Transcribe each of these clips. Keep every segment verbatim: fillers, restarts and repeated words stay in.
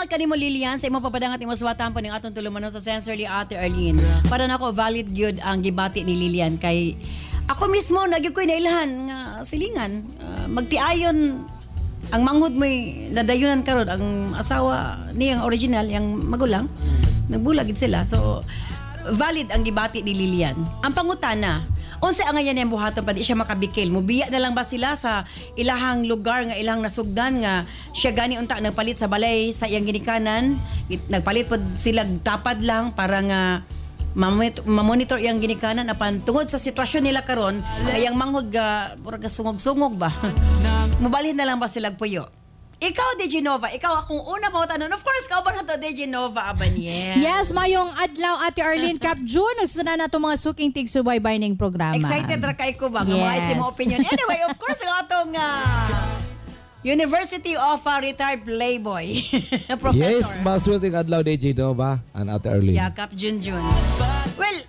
salamat kanimo Lilian sa imong papadangat imong suwatan po ning atong tulumanon sa Sensorly Ate Arlene. Para nako valid gyud ang gibati ni Lilian kay ako mismo nagyud koy nailhan nga silingan uh, magtiayon ang manghod mo'y nadayunan karon ang asawa niyang original yang magulang nagbulag gid sila so valid ang gibati ni Lilian. Ang pangutana, unsa ang ngayon yung buhaton pa di siya makabikil? Mubiya na lang ba sila sa ilahang lugar nga ilang nasugdan nga siya gani unta nagpalit sa balay sa iyang ginikanan? Nagpalit pod sila tapad lang para nga mamonitor iyang ginikanan apan tungod sa sitwasyon nila karon ayang manghod ga murag sungog-sungog ba? Mubalhin na lang ba sila puyo? Ikaw, De Genova, ikaw akong una mo tanong. Of course, ikaw ba na to, De Genova Abaniel? Yes, mayong adlaw, Ate Arlene Cap June. Gusto na nato mga suking tig-subaybay ng programa. Excited ra kay ko ba? Yes. Mga isim opinion. Anyway, of course, ang atong uh, University of uh, Retired Playboy Professor. Yes, maswelting adlaw, De Genova and Ate Arlene. Yeah, Cap June June. Well,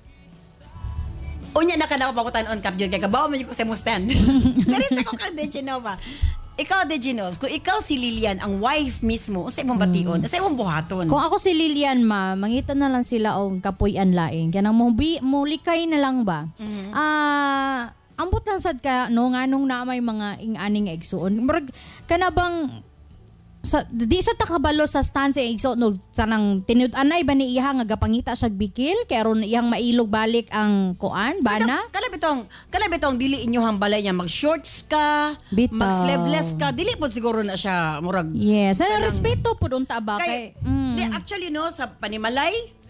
unya na ka na ako pakutan on Cap June. Kaya kabawa mo yung ko sa mo stand. Dari sa ko ka, De Genova. Ikaw, De Genova, kung ikaw si Lilian, ang wife mismo, sa imong bation, sa imong buhaton. Kung ako si Lilian, ma, mangita na lang sila o kapuyan laing. Kaya nang mulikay na lang ba? Ah... Mm-hmm. Uh, ambot lang sad ka, no, nga nung na may mga ing-aning egsoon. Marag, ka na bang... Sa, di sa takabalo sa stance ang igso no sanang tinud-anay ba ni iha nga gapangita siya bikil kay aron iyang mailog balik ang kuan bana kalabitong kalabitong dili inyohang balay niya mag shorts ka Bitaw. mag sleeveless ka dili pod siguro na siya murag yes sa respeto pud unta ba kay, kay mm. di, actually no sa panimalay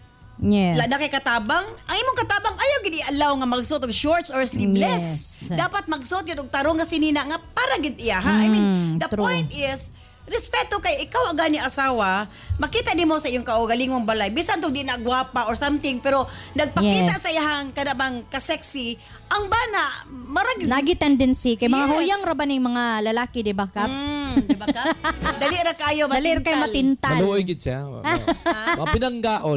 yes la na kay katabang ang imong katabang ayaw gid i-allow nga magsuot og shorts or sleeveless yes. Dapat magsuot gyud og tarong nga sinina nga para gid iya ha mm, I mean the true. Point is respeto kay ikaw agani asawa, makita nimo sa iyong kaugalingong balay. Bisan to di na gwapa or something, pero nagpakita yes. sa iyang kanabang ka-sexy, ang bana, marag... Lagi tendency. Kay mga yes. huyang rabaning mga lalaki, di ba, Kap? Mm, di ba, Kap? Dali ra kayo matintal. Dali ra kayo matintal. Maluoy gid siya. Mapinanggaon.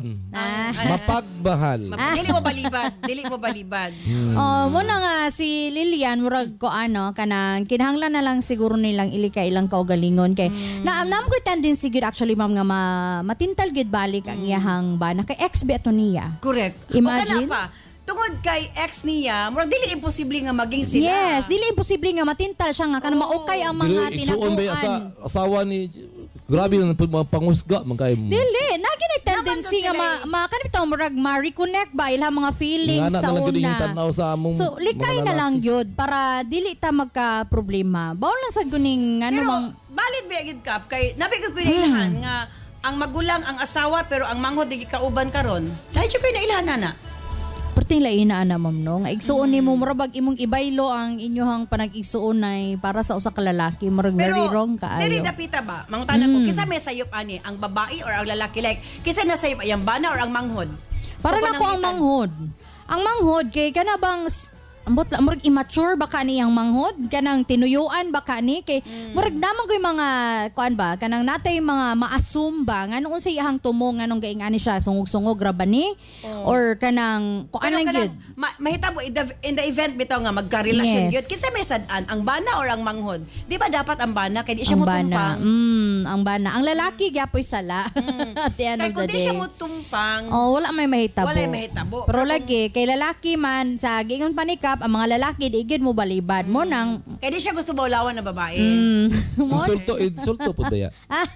Mapagbahal. Dili mo balibad. Dili mo balibad. Hmm. Oh, muna nga si Lilian, murag ko ano, kanang kinahanglan na lang siguro nilang ilika ilang kaugalingon. Kay Mm. Na am ko tendency gid actually ma'am nga ma, matintal gid balik ang mm. iyahang bana kay ex beto niya. Correct. Imagine. O pa, tungod kay ex niya, murag dili imposible nga maging sila. Yes, dili imposible nga matintal siya nga kanang oh. maukay ang mga tinapuan. Asa, asawa ni grabe na mga pangusga man kay mo. Dili, nagi na tendency nga ma, ma kanito murag ma-reconnect ba ilang mga feelings sa una. Sa among so likay na lang gyud para dili ta magka problema. Bawal lang sad guning ano pero, mang valid ba gid Kap kay nabigod ko nailahan mm. nga ang magulang ang asawa pero ang manghod di kauban karon. Lahi jud ko nailahan nana. Perting laina ana ma'am no nga igsuon nimo mm. murag imong ibaylo ang inyohang panag-igsuon ay para sa usa ka lalaki murag very wrong kaayo. Pero dili dapita ba? Mangutana mm. ko kisa may sayop ani ang babae or ang lalaki like kisa na sayop ayang bana or ang manghod. Para nako ang manghod. Ang manghod kay kana bang ambot murag immature baka ni ang manghod kanang tinuyuan baka ni kay mm. murag naman koy mga kuan ba kanang natay mga ma-assume ba nganong unsay iyang tumo nganong gaing ani siya sungog-sungog ra ba ni oh. or kanang kuan lang gyud ma- mahitabo in the event bitaw nga magka-relasyon gyud yes. Kinsa may sad-an ang bana or ang manghod di ba dapat ang bana kay di siya motumpang mm ang bana ang lalaki gyapoy sala mm. At the end kay of the kung day di siya motumpang oh wala may mahitabo wala may mahitabo pero, pero lagi kay lalaki man sa gingon panikap ang mga lalaki di gyud mo balibad mo nang kay di siya gusto bawlawan na babae. Mm. Insulto, insulto po ba ya?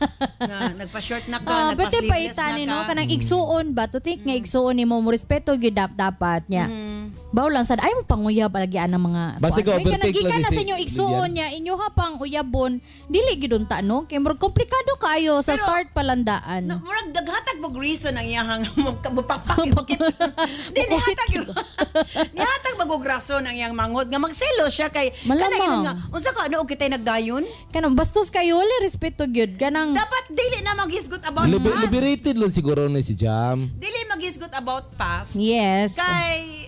na nagpa-short na ka, uh, nagpa-sleeveless na ka. No? Kanang igsuon ba? To think mm. nga igsuon ni mo, mo respeto gyud dapat niya. Mm. Baw lang sad ay mo panguyab alagyan ng mga basta ko overtake lang na sa inyo igsuon niya inyo ha pang uyabon dili gid unta no kay murag komplikado kayo sa pero, start palandaan. No, murag daghatag mo reason ang iyang mupakpak. Dili hatag yo. Ni hatag magog rason ang iyang manghod nga magselo siya kay kanang nga unsa ka ano og kitay nagdayon? Kanang bastos kayo li respeto gyud kanang dapat dili na maghisgot about Liber- past. Liberated lang siguro ni si Jam. Dili maghisgot about past. Yes. Kay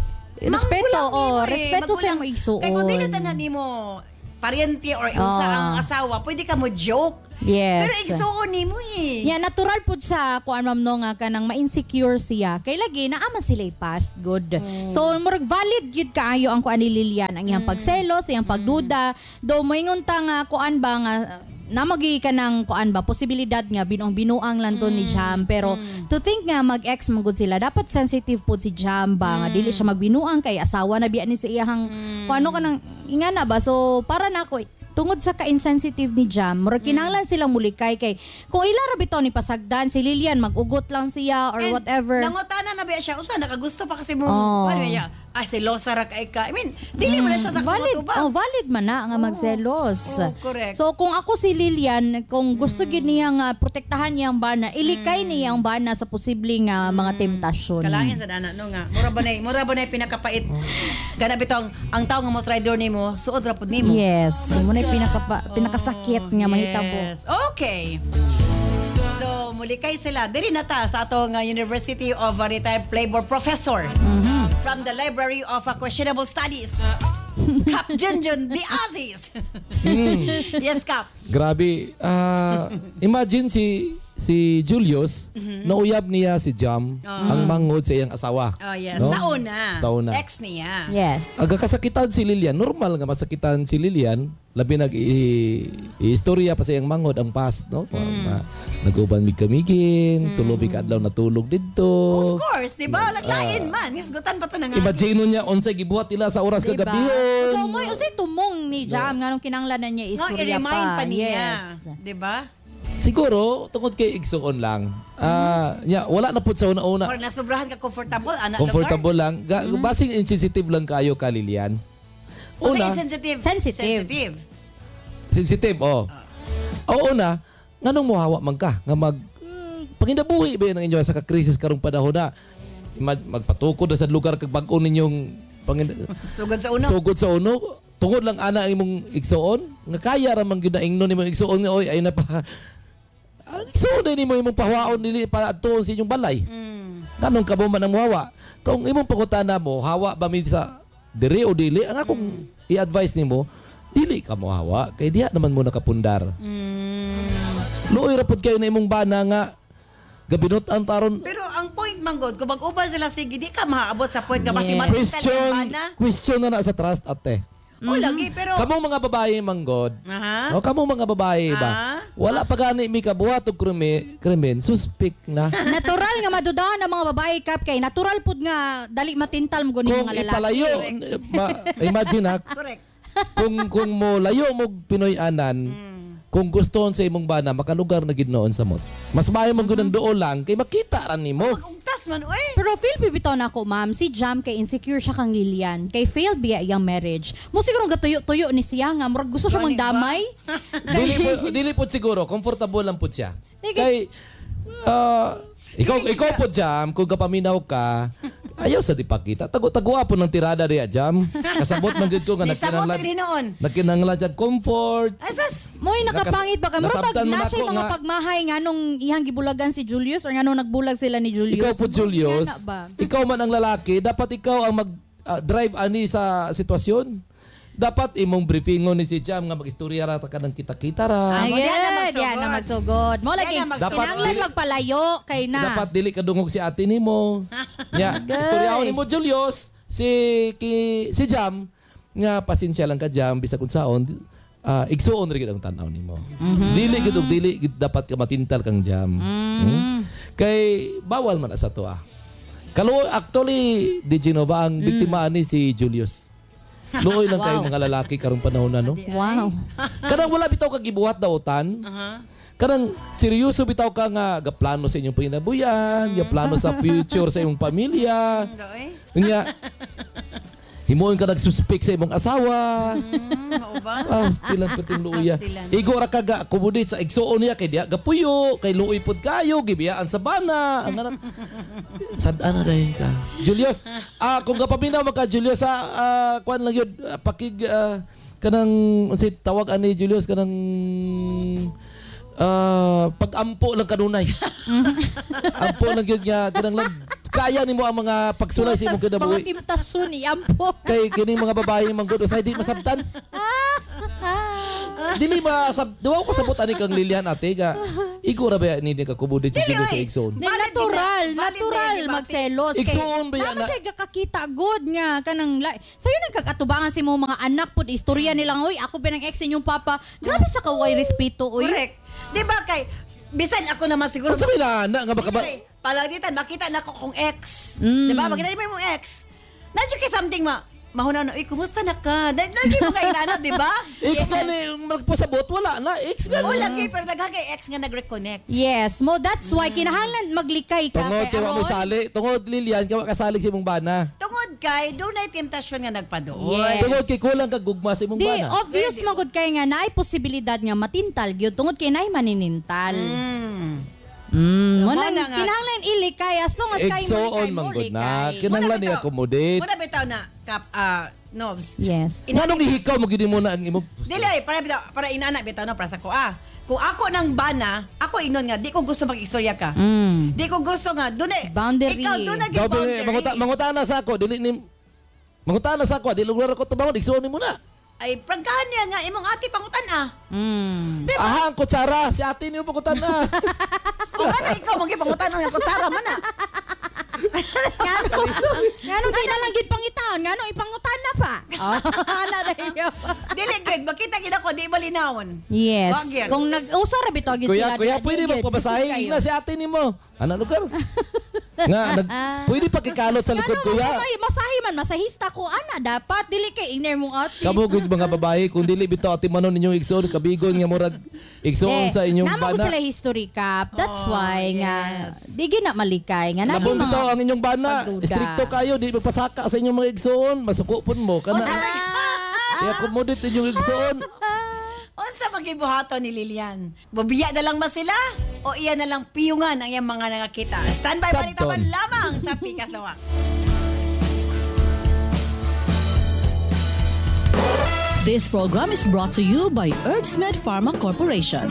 respeto oh, eh. respeto sa mo igsuon. Kay kung dili tanan nimo paryente or unsa oh. ang asawa, pwede ka mo joke. Yes. Pero igsuon nimo eh. Yeah, natural pud sa kuan ma'am no nga kanang ma-insecure siya. Kay lagi naama sila past good. Mm. So murag valid gyud kaayo ang kuan ni Lilian ang iyang mm. pagselos, iyang pagduda. Mm. Do moingon ta nga kuan ba nga namagi ka ng kuan ba posibilidad nga binuang binuang lang to ni Jam pero to think nga mag-ex magud sila dapat sensitive po si Jam ba nga dili siya magbinuang kay asawa na biya ni sa iyang kuano ka nang ingana ba so para nako tungod sa ka-insensitive ni Jam, mura kinahanglan silang mulikay kay kung ilara bitaw ni pasagdan si Lilian magugot lang siya or And whatever. nangutana na ba siya? Usa nakagusto pa kasi mo. Oh. Ano niya? Ah, selosa ra kay ka. I mean, dili mo na siya sa valid, kutuba. oh, valid man na nga magselos. Oh, correct. So kung ako si Lilian, kung gusto gid niya nga protektahan niyang bana, ilikay niyang bana sa posibleng nga mga temptasyon. Kalangin sa dana no nga. Mura ba nay, mura ba nay pinakapait. Kana bitaw ang tao nga mo traitor nimo, suod ra pud nimo. Yes, mo na pinaka pinakasakit nga mahitabo. Yes. Okay. So, muli kay sila. Diri na ta sa atong uh, University of uh, Retired Playboy Professor from the Library of uh, Questionable Studies. Cap Junjun de Aziz. Yes, Cap. Grabe. Ah, imagine si si Julius, nauyab niya si Jam ang mangod sa iyang asawa. Oh, yes. No? Sa una. Sa una. Ex niya. Yes. Aga kasakitan si Lilian, normal nga masakitan si Lilian, labi nag i- istorya pa sa iyang mangod ang past, no? Mm. Nag-uban mi kamigin, mm. tulobi ka adlaw natulog didto. Of course, di ba? Laglain man. Hisgutan pa to na nga. Imagine niya unsay gibuhat nila sa oras Diba? kagabihon. So mo usay tumong ni Jam nga nung kinanglanan niya No, istorya i-remind pa niya. Yes. Di ba? Siguro tungod kay igsuon lang. Ah, nya wala na pud sa una-una. Or nasubrahan ka comfortable, anak Comfortable lang. Ga, basing insensitive lang kayo ka Lilian. Una. Una, Sensitive. Sensitive. Sensitive. sensitive oh. Oo una, nganong mohawa man ka nga mag mm, panginabuhi ba ng inyo sa ka-crisis karong panahon na mag, magpatukod na sa lugar kag bag-o ninyong pangin Sugod sa uno. sugod sa uno tungod lang ana imong igsuon nga kaya ra man gyud na ingnon imong igsuon nga oy ay na pa ang igsuon din nimo imong pahawaon dili pa adto sa inyong balay. Mm. Kanong kabo man ang muhawa. Kung imong pangutana mo, hawa ba mi sa diri o dili, ang akong mm. i-advise nimo, dili ka mo hawa kay diha naman mo nakapundar. Mm. Luoy ra pud kayo na imong bana nga gabinot ang taron. Pero ang point man god, kung mag-uban sila sige, di ka maaabot sa point nga Yes. basi Question, na. question na na sa trust ate. O lagi, pero... Kamong mga babae manggod. Aha. O kamong mga babae ba? Ah. Wala pa gani mi kabuhat og krimen, krimen, suspect na. Natural nga madudahan ang mga babae kap kay natural pud nga dali matintal mo guni Kung mga lalaki. ipalayo, ma, imagine ha, Correct. kung kung mo layo mo Pinoy anan, kung gustoon sa imong bana makalugar na gid noon sa mot. Mas maayo man gud ang duo lang kay makita ra nimo. Mag-ugtas man, oy. Pero feel bibitaw na ako, ma'am, si Jam kay insecure siya kang Lilian, kay failed biya iyang marriage. Mo siguro gatuyo-tuyo ni siya nga murag gusto siya Gani ba? magdamay. dili po dili po siguro comfortable lang po siya. Sige. Kay ah, ikaw ikaw po Jam kung kapaminaw ka ayaw sa dipakita. Tago-tagwa po ng tirada diya Jam. Kasabot man gud ko nga Di sa mo nagkinanglan. tigri noon. Nagkinanglan dyan comfort. Asas. Mo'y nakapangit ba kay murag pag Nasabtan man na siya ako mga nga- pagmahay nga nung ihang gibulagan si Julius or nga nung nagbulag sila ni Julius. Ikaw po Julius. Yan na ba? Ikaw man ang lalaki, dapat ikaw ang mag ah, drive ani sa sitwasyon. Dapat imong briefingon ni si Jam nga mag-istorya ra ta ka ng kita-kita ra. Ay, Mo, diyan na yeah, diyan na magsugod. magsugod. Mo lagi, Diyan na magsugod. kinanglan Dapat- magpalayo kay na. Dapat dili kadungog si ate nimo. Nya, istoryahon nimo Julius si ki, si Jam nga pasensya lang ka Jam bisag unsaon uh, igsuon ra gid ang tan-aw nimo. Dili gid og dili gid dapat ka matintal kang Jam. Hmm? Kay bawal man na sa to ah. Kalo actually di Genova ang biktima ni si Julius. Luoy lang kayo Wow. mga lalaki karong panahon na no. Wow. Kanang wala bitaw ka gibuhat daotan. Aha. Kanang seryoso bitaw ka nga gaplano sa inyong pinabuyan, gaplano sa future sa imong pamilya. Oy. Unya himuon ka nagsuspek sa imong asawa. Mm, mao ba? Ah, stilan puting luuya. Stilan. Igo ra ka ga accommodate sa igsuon niya kay diya gapuyo, kay luoy pod kayo, gibiyaan sa bana. Ang anak. Sad-ana dayon ka. Julius, ah kung gapaminaw maka Julius sa ah, kuan lang yun, ah, pakig ah, kanang unsay tawag ani Julius kanang ah, pag-ampo lang kanunay. Ampo lang yun nga kanang lang kaya nimo ang mga pagsulay sa imong Mga kinabuhi. temptasyon ni Ampo. Kay kining mga babae manggod usay di masabtan. dili ba sab duwa ko sabot ani kang Lilian ate ga. Igo ra ba ni ka kumudit si Julius sa igsoon. Di, natural, natural magselos. Igsoon ba yan Tama na? siya kakakita good nga kanang la. Sayo nagkakatubangan si mo mga anak pud istorya nilang oy ako pinang ex inyong papa. Grabe sa kaway respeto oy. Correct. Di ba kay bisan ako naman siguro. Ano sabi na na nga baka ba? Palagitan makita na ko kong ex. Mm. Di ba? Makita mo yung ex. Nandiyo kay something ma mahuna na, eh, kumusta na ka? Dahil lagi mo kayo na, di ba? Ex ka ni magpasabot wala na ex ka. Oo, lagi pero daghan kay ex nga nag-reconnect. Yes, mo that's why kinahanglan maglikay ka. Tungod kay kay mo aron. sali, tungod Lilian kawa kasalig sa imong bana. Tungod kay doon ay temptasyon nga nagpadoon. Yes. Tungod kay kulang kag gugma sa imong Di, bana. obvious magud kay nga naay posibilidad nga matintal gyud tungod kay naay maninintal. Mm. Mm, mo Mao nang na nga. kinahanglan ilikay as long as kay mo Igsoon man gud na. Kinahanglan ni accommodate. Muna bitaw na kap ah Novs. Yes. Nganong ihikaw mo gid mo na ang imong Dili ay para bitaw para inana bitaw na para sa ko ah. Kung ako nang bana, ako inon nga di ko gusto mag-istorya ka. Mm. Di ko gusto nga doon eh. Boundary. Ikaw doon na Daw boundary. manguta mangutana sa ako dili ni mangutana sa ako dili lugar ako tubangon igsoon ni mo na. Ay prangkahan niya nga imong ati pangutan ah. Mm. Di ba? Aha ang kutsara si ate niyo pangutan na. O nga ikaw mong pangutan ang kutsara man ah. Ngano? Ngano di na lang gid pangitaon, ngano ipangutan na pa. Oh, ana dayo. Dili gid makita gid ako di balinawon. Yes. Wag yan. Kung nag-usa ra bitaw gid Kuya, sila. kuya di- pwede di- ba di- pabasahin kayo. na si ate nimo? Ano lugar? Nga, nag, pwede pakikalot sa likod Ngano kuya. mo may masahi man masahista ko ana dapat dili kay iner mong ati. Kamo gud mga babae kung dili bitaw ati manon ninyong igsoon kabigon nga murag igsoon sa inyong Nama ko bana. sila history cap. That's Oh, why nga yes. di gyud na malikay nga nagi Labong mga bitaw ang inyong bana. pagduda. Stricto kayo, di magpasaka sa inyong mga igsoon, masuko pun mo kana. Ah, Kaya accommodate inyong igsoon. Unsa magibuhaton ni Lilian? Bobiya na lang ba sila? O iya na lang piyungan ang iyang mga nakakita? Standby Sabton. balitaman lamang sa Pikas Lawak. This program is brought to you by Herbsmed Pharma Corporation.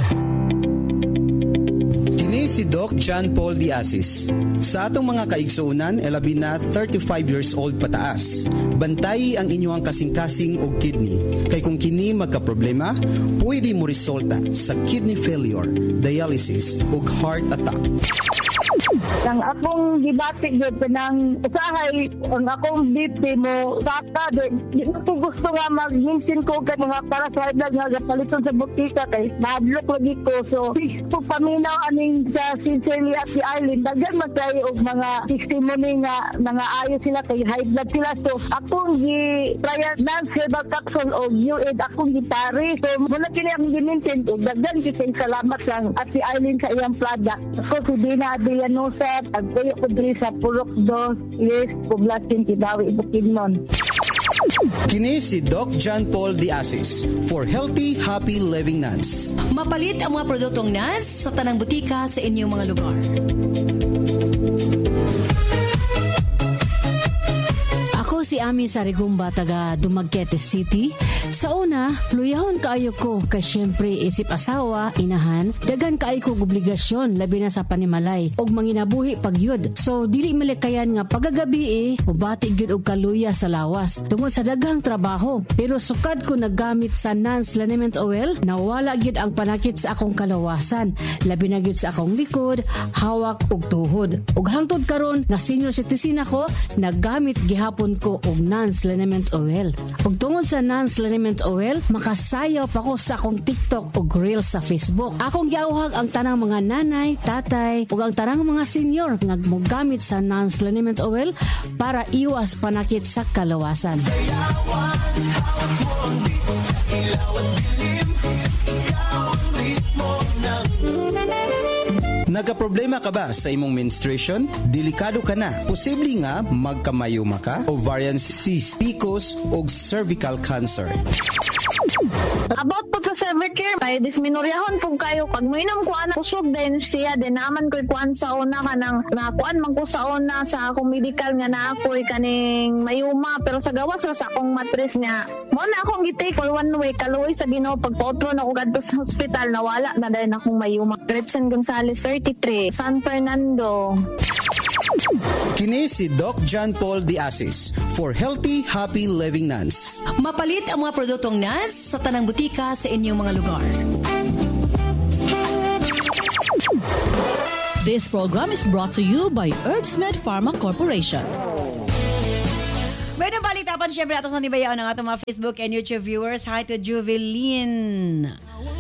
Kini si Doc John Paul Diasis. Sa atong mga kaigsuunan, elabi na thirty-five years old pataas. Bantay ang inyong kasing-kasing og kidney. Kay kung kini magka-problema, pwede mo resulta sa kidney failure, dialysis ug heart attack. Ang akong gibati gyud kanang usahay ang akong B P mo saka di di na ko gusto nga mag-minsin ko kay mga para sa idag nga paliton sa butika kay madlok lagi ko so po paminaw aning sa sincerely at si Eileen daghan magkay og mga testimony nga mga ayo sila kay high blood sila so akong gi trial nang herbal capsule og U A D akong gitari so muna kini ang giminsin og daghan kisay salamat lang at si Eileen sa iyang product so si Dina Adrianosa agkuyo ko diri sa Purok dos Yes Poblacion Kidawi Bukidnon. Kini si Doc John Paul Diasis for healthy, happy living nuts. Mapalit ang mga produktong N A S sa tanang butika sa inyong mga lugar. Ako si Ami Sarigumba, taga Dumaguete City. Sa una, luyahon kaayo ko kay syempre isip asawa, inahan, dagan kaayo ko obligasyon labi na sa panimalay og manginabuhi pagyud. So dili malikayan nga pagagabi eh, mubati gyud og kaluya sa lawas tungod sa daghang trabaho. Pero sukad ko naggamit sa Nance Liniment Oil, nawala gyud ang panakit sa akong kalawasan, labi na gyud sa akong likod, hawak ug tuhod. Ug hangtod karon nga senior citizen ako, naggamit gihapon ko og Nance Liniment Oil. Ug tungod sa Nance Liniment Oil, makasayaw pa ko sa akong TikTok ug Reels sa Facebook. Akong giauhag ang tanang mga nanay, tatay ug ang tanang mga senior nga mogamit sa Nance Liniment Oil para iwas panakit sa kalawasan. Nagaproblema ka ba sa imong menstruation? Delikado ka na. Posible nga magkamayuma ka, ovarian cyst, P C O S o cervical cancer. About po sa Evercare, may disminoryahon po kayo. Pag mo inam kuan kusog din siya, din naman ko'y kuan sa una ka ng nakuan man ko sa una sa akong medical nga na ako'y kaning mayuma. Pero sa gawas sa akong matris nga, Mo na akong gitake for one way kaluoy sa Ginoo pagpotro na ko gadto sa hospital nawala na dahil akong mayuma. Gretchen Gonzalez, thirty-three, San Fernando. Kini si Doc John Paul Diasis for Healthy, Happy Living Nuns. Mapalit ang mga produktong N A S sa tanang butika sa inyong mga lugar. This program is brought to you by Herbsmed Pharma Corporation. May nabalitapan siyempre ato sa nibayaan ng atong mga Facebook and YouTube viewers. Hi to Juveline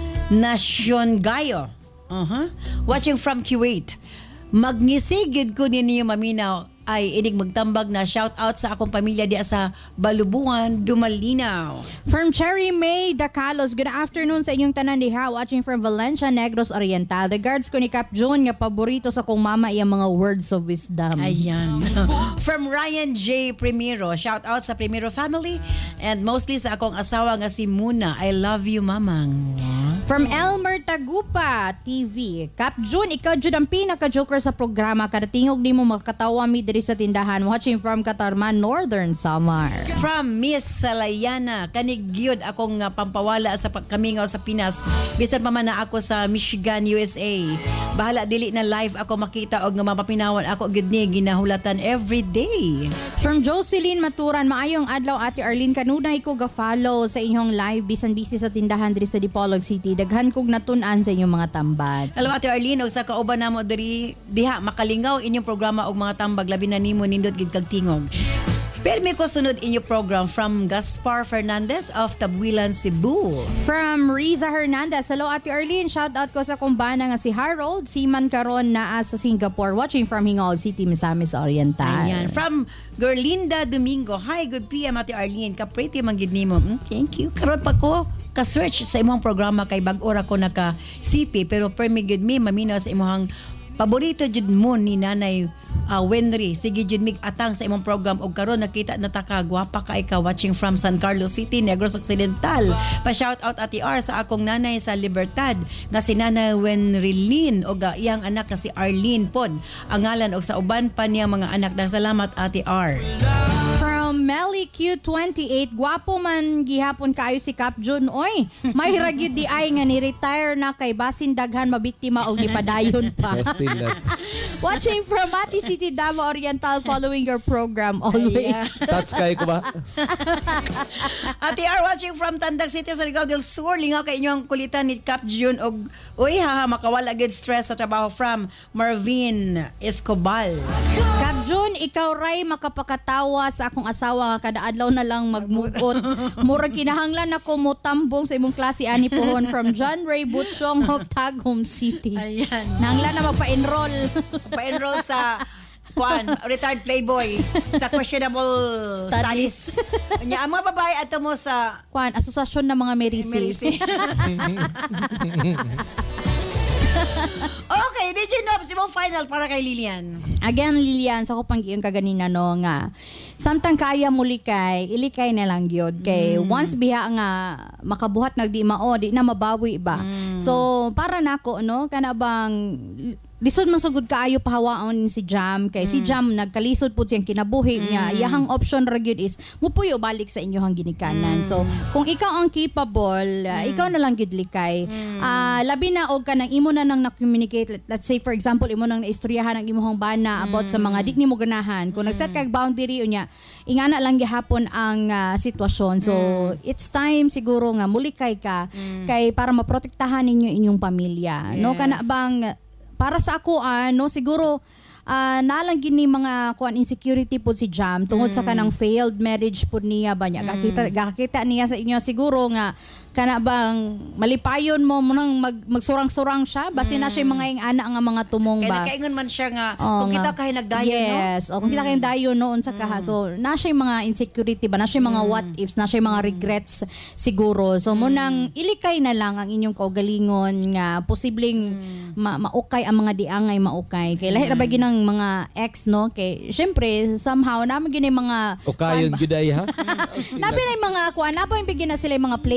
Naciongayo. Uh-huh. Watching from Kuwait. Magnisigid ko ninyo maminaw ay inig magtambag na shout out sa akong pamilya diya sa Balubungan, Dumalinaw. From Cherry May Dacalos, good afternoon sa inyong tanan diha, watching from Valencia, Negros Oriental. Regards ko ni Cap John nga paborito sa kong mama iyang mga words of wisdom. Ayan. From Ryan J. Primero, shout out sa Primero family and mostly sa akong asawa nga si Muna. I love you, mamang. From Elmer Tagupa T V, Cap Jun, ikaw Jun ang pinaka-joker sa programa. Kadatingog ni mo makatawa mi diri sa tindahan. Watching from Katarman, Northern Samar. From Miss Salayana, kanig gyud akong uh, pampawala sa pagkamingaw sa Pinas. Bisan pa man na ako sa Michigan, U S A. Bahala dili na live ako makita og nga mapapinawan ako gyud ni ginahulatan every day. From Jocelyn Maturan, maayong adlaw Ate Arlene, kanunay ko ga-follow sa inyong live bisan busy sa tindahan diri sa Dipolog City. Daghan kog natun-an sa inyong mga tambag. Alam Ate Arlene, og sa kauban namo diri diha makalingaw inyong programa og mga tambag labi na nimo nindot gid kag tingog. Permi ko sunod inyo program from Gaspar Fernandez of Tabuilan, Cebu. From Riza Hernandez, hello Ate Arlene, shout out ko sa kumbana nga si Harold, seaman karon naa sa Singapore, watching from Hingol City, Misamis Oriental. Ayan. From Gerlinda Domingo, hi, good P M Ate Arlene, kapreti man gid nimo. Mm, thank you. Karon pa ko ka-search sa imong programa kay bag-ora ko naka-C P pero permi gud mi mamino sa imong paborito jud mo ni Nanay uh, Wenry. Sige jud mig atang sa imong program og karon nakita na ta ka gwapa ka ikaw watching from San Carlos City, Negros Occidental. Pa shout out Ate R sa akong nanay sa Libertad nga si Nanay Wenrylin og uh, iyang anak nga si Arlene pod. Ang ngalan og sa uban pa niya mga anak. Salamat Ate R. From Melly Q twenty-eight, gwapo man gihapon kaayo si Cap Jun. Oy, may ragyod di ay nga ni-retire na kay basin daghan mabiktima og gipadayon pa. Watching from Mati City, Davao Oriental, following your program always. Touch kayo ko ba? Ate R, watching from Tandag City sa Surigao del Sur, lingaw kay inyong kulitan ni Cap Jun og uy haha makawala gid stress sa trabaho from Marvin Escobal. Cap Jun, ikaw ray makapakatawa sa akong asawa nga kada adlaw na lang magmugot. Murag kinahanglan ako mo tambong sa imong klase ani pohon. From John Ray Butchong of Tagum City. Ayan. Nanglan na magpa-enroll. Pa-enroll sa kuan, retired playboy sa questionable studies. Nya ang mga babae ato mo sa Kuan, asosasyon ng mga Merisi. Merisi. Okay, D J Nobs, imong final para kay Lilian. Again, Lilian, sa ko pang iyong kaganina no nga, samtang kaya mo likay, ilikay na lang yun. Kay mm. once biha nga makabuhat nagdi mao, di na mabawi ba. Mm. So, para nako no, kana bang lisod man sugod kaayo pahawaon si Jam kay mm. si Jam nagkalisod pud siyang kinabuhi mm. niya. Iyahang option ra gyud is mupuyo balik sa inyohang ginikanan. Mm. So, kung ikaw ang capable, uh, mm. ikaw na lang gyud likay. Mm. Uh, labi na og kanang imo na nang na-communicate. Let's say for example, imo nang naistoryahan ang imong bana about mm. sa mga di nimo ganahan. Kung mm. nag-set kag boundary unya, ingana lang gihapon ang uh, sitwasyon. So, mm. it's time siguro nga mulikay ka mm. kay para maprotektahan ninyo inyong pamilya. Yes. No kana bang para sa ako ano siguro uh, nalang gini mga kuan insecurity po si Jam tungod mm. sa kanang failed marriage po niya ba niya. Mm. Kakita, kakita niya sa inyo siguro nga kana bang malipayon mo munang mag, magsurang-surang siya basi mm. na siya mga ing ana nga mga tumong ba. Kaya nakaingon man siya nga oh, kung nga. kita kahay nagdayon yes. no. Yes, o kung mm. kita kahay dayon noon sa kaha. So na siya mga insecurity ba, na siya mga mm. what ifs, na siya mga regrets siguro. So mm. munang ilikay na lang ang inyong kaugalingon nga posibleng mm. ma- maukay ang mga diangay maukay. Kay lahi ra ba ginang mga ex no kay syempre somehow naman gini mga ukayon gyud ay ha. Nabi na mga kuan, nabi bigyan na sila mga place atong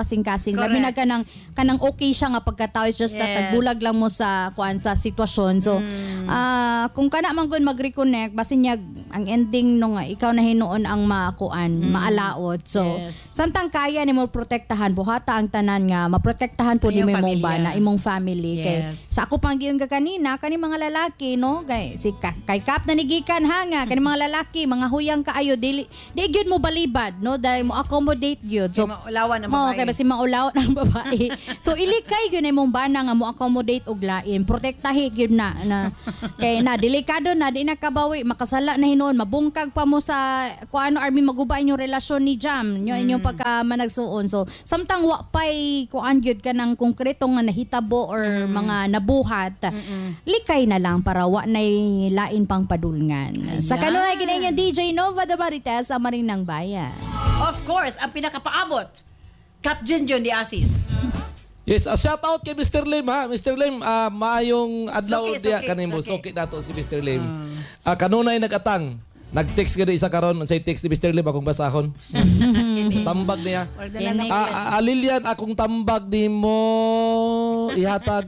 kasing-kasing. Correct. Labi na kanang kanang okay siya nga pagkatao, is just that Yes. nagbulag lang mo sa kuan sa sitwasyon. So ah kung kana man gud mag-reconnect basin niya ang ending no nga ikaw na hinuon ang maakuan, maalaot. So Yes. samtang kaya nimo protektahan buhata ang tanan nga maprotektahan po Iyong nimo imong pamilya. bana, imong family. Kay Yes. sa ako pang giyon ka kanina kani mga lalaki no kay si ka, kay Kap na nigikan ha nga kani mga lalaki mga huyang kaayo dili di gyud mo balibad no dahil mo accommodate gyud. So Kay maulawan ang mo babae. kay basi maulaw ng babae. So ilikay gyud na imong bana nga mo accommodate og lain, protektahi gyud na na kay na delikado na di na kabawi makasala na hinuon mabungkag pa mo sa kuano army maguba inyong relasyon ni Jam nyo inyong pagka managsuon. So samtang wa pay kuan gyud ka ng konkreto nga nahitabo or mga nabuhat, likay na lang para wa nay lain pang padulngan. Sa kanunay gina inyo D J Nova de Marites sa Marinang Bayan. Of course, ang pinakapaabot, Cap Junjun de Asis. Yes, a shout out kay Mister Lim ha. Mister Lim, ah, maayong adlaw Suki, diya suki, kanimo. suki. Suki nato si Mister Lim. Ah, kanunay nagatang. Nag-text gani isa karon unsay text ni Mister Lim akong basahon. Tambag niya. Or na lang Ah, ah, Lilian, akong tambag nimo ihatag.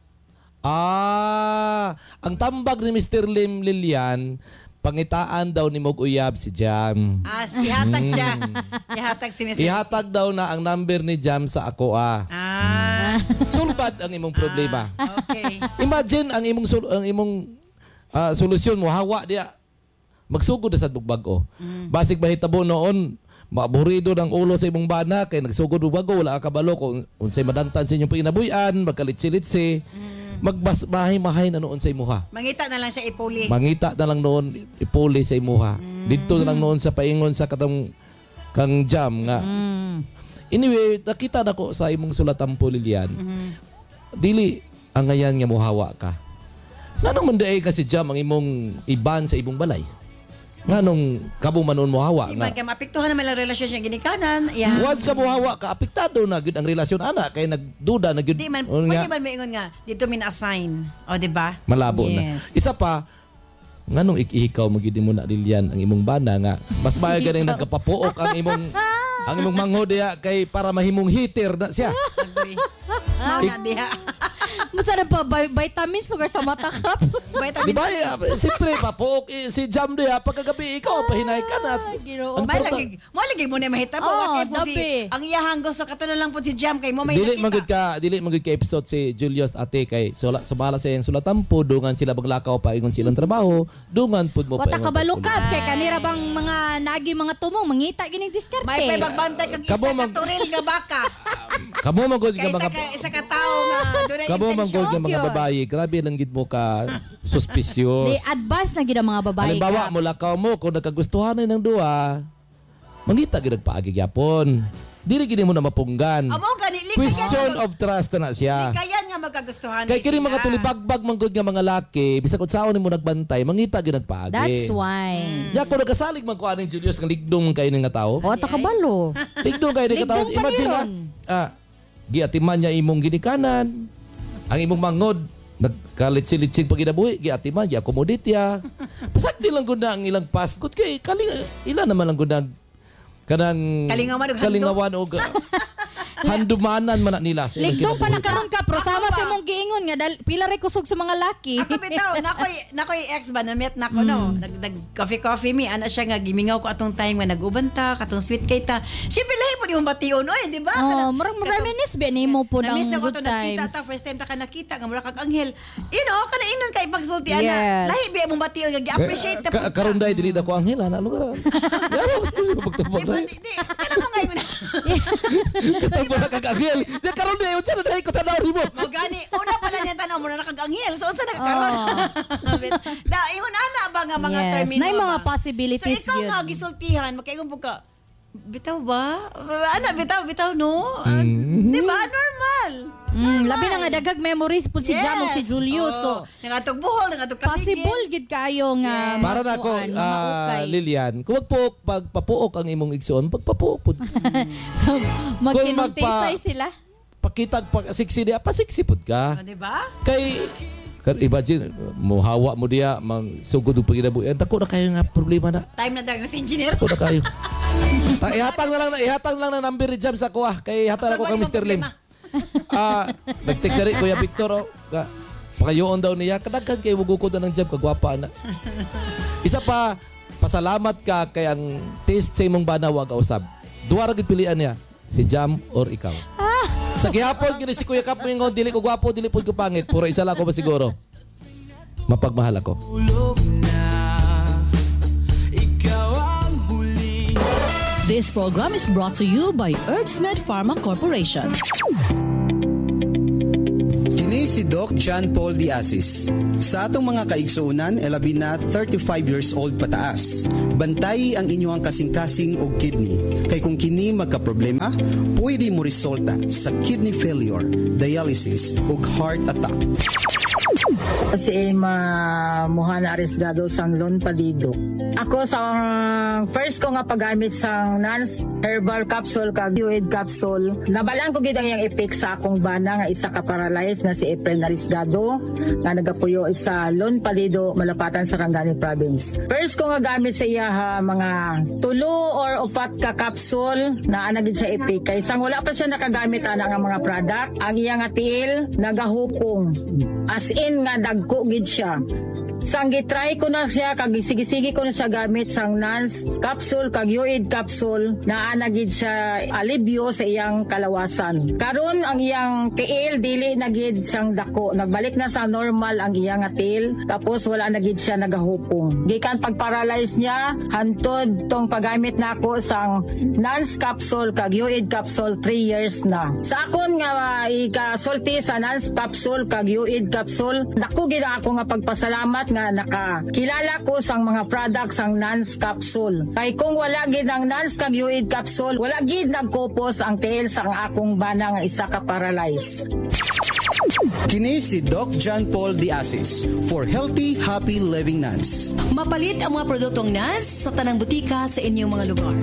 Ah, ang tambag ni Mister Lim Lilian, pangitaan daw ni Mog Uyab si Jam. As, ihatag siya. Ihatag si Mister Ihatag daw na ang number ni Jam sa ako ah. Ah, Sulbad ang imong problema. okay. Imagine ang imong sul- ang imong ah, solusyon mo hawa diya. Magsugod na sa bugbago. Basig bahitabo noon, maaburido ng ulo sa imong bana kay nagsugod og bago wala ka kabalo kung unsay madangtan sa inyong pinabuyan, magkalitsi-litsi. Magbas mahay-mahay na noon sa imuha. Mangita na lang siya ipuli. Mangita na lang noon ipuli sa imuha. Dito na lang noon sa paingon sa katong kang Jam nga. Anyway, nakita na ko sa imong sulatampo Lilian. Dili ang ngayan nga mohawa ka. Nganong manday ka si Jam ang imong iban sa imong balay? Nganong kamo manon mohawa Iba nga? ka maapektuhan naman ang relasyon siya ginikanan. Yeah. Once ka mohawa ka, apektado na gud ang relasyon ana kay nagduda na gud. Di man, O pwede nga, man maingon nga, dito min assign. O, di ba? malabo na. Yes. Isa pa, nganong ikihikaw mo gid mo na Lilian ang imong bana nga mas maayo ganing nagkapapuok ang imong ang imong mangho diya kay para mahimong hitter na siya. Agree. Mao na diha. Musa na pa vi- vitamins lugar sa mata Kap. Di ba? eh, Siyempre, papuok eh, si Jam diya pagkagabi ikaw pahinay ka na. Ginoo. Ang May porta- lagi, mo lagi mo na mahita mo. Oh, Wa kay po si, dabi. ang iyahang gusto kato na lang po si Jam kay mo may Dili nakita. magud ka, dili magud ka episode si Julius ate kay sula sa bala sa iyang sulatampo dungan sila baglakaw pa ingon silang trabaho, dungan pud mo Wata paingon kabalo pagpulo. Kap kay kanira bang mga nagi mga tumong mangita gining diskarte. May pay bagbantay kag isa Kabo ka mag- turil nga baka. Kamo magud Kay ka isa mga ka isa ka tawo nga dunay Kamo magud intensyon. ka mga yun. babayi, grabe lang gid mo ka suspicious. Di advance na gid ang mga babae. Halimbawa, Kap. mo lakaw mo kung nagkagustuhan na ng duwa, mangita gid paagi gyapon. Dili gid mo na mapunggan. Amo gani likayan. Question of trust na siya. Likayan nga magkagustuhan. Kay kini sila. mga tulibagbag man gud nga mga laki, bisag kung saon nimo nagbantay, mangita gyud nagpaagi. That's why. Ya ko nagasalig man ko aning Julius nga ligdong kay ning nga tawo. Wata kabalo. Ligdong kay ning nga tawo. Ligdong Imagine na, paniron. ah, giatiman niya imong ginikanan. Ang imong mangod nagkalitsilitsid pag ginabuhi, giatiman, gi-accommodate ya. Pasag di lang gud na ang ilang past good kay kaling ila naman lang gud na kanang Kalingawan ug hando. kalingawan og handumanan man na nila sa ilang Ligdong pa na kinabuhi. karon ka pero sama sa imong giingon nga dal- pila ray kusog sa mga laki. Ako bitaw, nakoy nakoy ex ba na met nako no. Mm. Nag, nag coffee coffee mi ana siya nga gimingaw ko atong time nga nag-ubanta, katong sweet kay ta. Syempre lahi po yung bation oy, di ba? Oh, murag reminisce ba nimo po ng Na-miss na ko good to nakita times. ta first time ta ka nakita nga mura kag anghel. You know, kana ingnon kay pagsulti ana. Yes. Lahi biya mong bation nga gi-appreciate ta. Ka- karon day dili na ko anghel ana lugar. Pagtubag Di ba? na. Di, di, kailan mo ngayon na? Katubag na kag anghel. Di karon day unsa na day ko tanaw nimo. Mo gani, una pala niya tanaw mo na nakag-anghel. So, unsa nakakaroon? da, ihon ana ba nga mga Yes, termino nay mga ba? possibilities So, ikaw yun. nga gisultihan, magkaigong po ka, bitaw ba? Ana, bitaw, bitaw, no? Ah, di ba? Normal. Mm, labi na nga dagag memories po si Jam ug si Julius. So, nangatog buhol, nangatog kapigil. possible gid kaayo nga Para na ko makuan, ah, maukay. Lilian, kung magpuok pagpapuok ang imong igsoon, pagpapuok pud. So, Kung magpa- magkinuntisay sila. Pakitag pa siksi dia, pasiksi pud ka. Ah, di ba? Kay Kan imagine muhawa mo dia mang sugod og paginabuhi. Dako na kayo nga problema na. Time na daw yung engineer. Dako na kayo. Ta ihatag na lang na ihatag lang na number ni Jam sa kuha kay hatag ako kay Mister Lim. Ah, nag-text rin Kuya Victor oh. Pakayoon daw niya. Kadaghan kayo mugukod na ng Jam kagwapa na. Isa pa, pasalamat ka kay ang taste sa imong bana wag usab. Duha ra gid pilian niya, si Jam or ikaw. Sa gihapon gini si Kuya Kap mo ingon dili ko gwapo, dili pud ko pangit, puro isa lang ko ba siguro. Mapagmahal ako. This program is brought to you by Herbsmed Pharma Corporation. Kini si Doc John Paul Diasis. Sa atong mga kaigsuunan, elabi na thirty-five years old pataas. Bantay ang inyong kasing-kasing o kidney. Kay kung kini magka-problema, pwede mo resulta sa kidney failure, dialysis o heart attack. Si Emma Mohana Arriesgado Sanglon Padido. Ako sa first ko nga paggamit sa Nance Herbal Capsule kag Fluid Capsule, nabalaan ko gid ang iyang effect sa akong bana nga isa ka paralyzed na si April Arriesgado nga nagapuyo sa Lon Padido, Malapatan sa Cangani Province. First ko nga gamit sa iya ha, mga tulo or upat ka capsule na ana gid sa effect kay sang wala pa siya nakagamit ana nga mga product, ang iyang atil nagahupong. As in nga dagko gid siya. Sang gitry ko na siya kag sige-sige ko na siya gamit sang Nance capsule kag Fluid capsule na ana gid siya alibyo sa iyang kalawasan. Karon ang iyang tiil dili na gid sang dako, nagbalik na sa normal ang iyang tiil tapos wala na gid siya nagahupong. Gikan pag-paralyze niya hantod tong paggamit nako sang Nance capsule kag Fluid capsule three years na. Sa akon nga ikasulti sa Nance capsule kag Fluid capsule, dako gid ako nga pagpasalamat nga nakakilala ko sang mga products sang Nance capsule. Kay kung wala gid ang Nance kag Fluid capsule, wala gid nagkopos ang tiil sang akong bana nga isa ka paralyze. Kini si Doc John Paul Diasis for Healthy, Happy Living Nance. Mapalit ang mga produktong Nance sa tanang butika sa inyong mga lugar.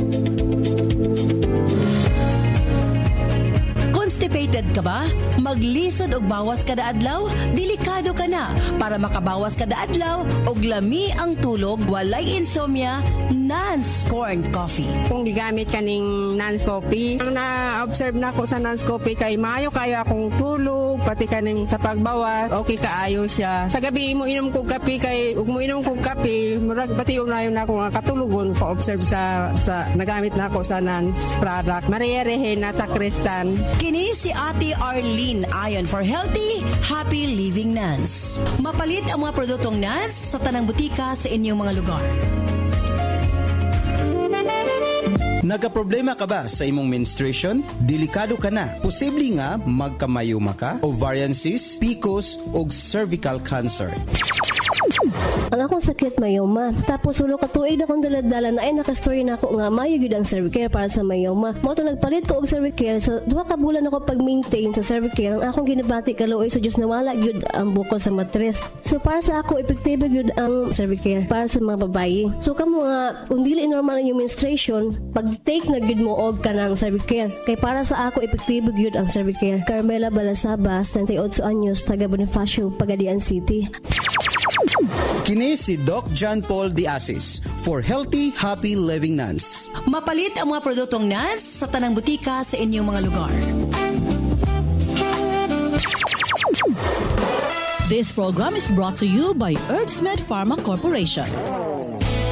Constipated ka ba? Maglisod og bawas kada adlaw? Delikado ka na. Para makabawas kada adlaw og lami ang tulog, walay insomnia, Nance Corn Coffee. Kung gigamit kaning Nance Coffee, ang na-observe na ko sa Nance Coffee kay maayo kayo akong tulog, pati kaning sa pagbawas, okay kaayo siya. Sa gabi mo inom kog kape kay ug mo inom kog kape, murag pati unayon na ako nga katulugon ko observe sa sa nagamit na ako sa Nance product. Maria Rehena sa Kristan. Kini si Ate Arlene ayon for Healthy, Happy Living Nance. Mapalit ang mga produktong Nance sa tanang butika sa inyong mga lugar. Nagaproblema ka ba sa imong menstruation? Delikado ka na. Posible nga magkamayuma ka, ovarian cyst, P C O S o cervical cancer. Ang akong sakit mayoma. Tapos ulo ka tuig na kong daladala na ay nakastory na ako nga mayo gyud ang Cervicare para sa mayoma. Mo to nagpalit ko og Cervicare sa duha ka bulan ako pag-maintain sa Cervicare. Ang akong ginabati kaluoy sa Dios na wala gyud ang bukol sa matres. So para sa ako epektibo gyud ang Cervicare para sa mga babayi. So kamo nga kung dili normal ang yung menstruation, pag-take na gyud mo og kanang Cervicare. Kay para sa ako epektibo gyud ang Cervicare. Carmela Balasabas, thirty-eight anyos, taga Bonifacio, Pagadian City. Kini si Doc John Paul Diasis for Healthy, Happy Living Nance. Mapalit ang mga produktong Nance sa tanang butika sa inyong mga lugar. This program is brought to you by Herbsmed Pharma Corporation.